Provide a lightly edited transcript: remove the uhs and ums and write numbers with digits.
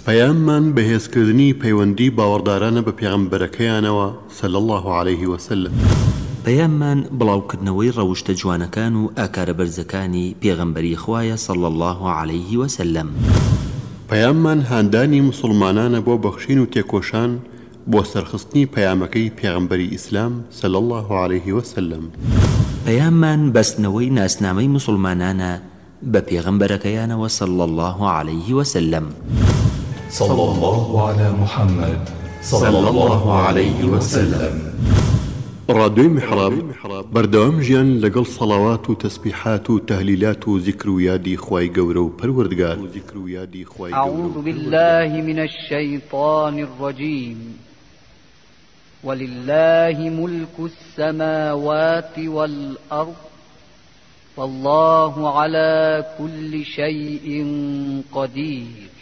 پەیاممان بەهێزکردنی پەیوەندی باوەڕدارانە بە پێغەمبەرەکەیانەوە صلی الله عليه وسلم. پەیاممان بڵاوکردنەوەی ڕەوشتە جوانەکان و ئاکارە بەرزەکانی پێغەمبەری خوایە صلی الله عليه وسلم. پەیاممان هاندانی مسلمانانە بۆ بەخشین و تێکۆشان بۆ سەرخستنی پەیامەکەی پێغەمبەری ئیسلام صلی الله عليه وسلم. پەیاممان بەستنەوەی ناسنامەی مسلمانانە بە پێغەمبەرەکەیانەوە صلی الله عليه وسلم. صلى الله على محمد صلى الله عليه وسلم. ڕادیۆی میحراب بەردەوام ژیان لەگەڵ سەڵاوات و تەسبیحات و تەهلیلات و زیکر و یادی خوای گەورە و پەروەردگار. أعوذ بالله من الشيطان الرجيم. ولله ملك السماوات والأرض والله على كل شيء قدير.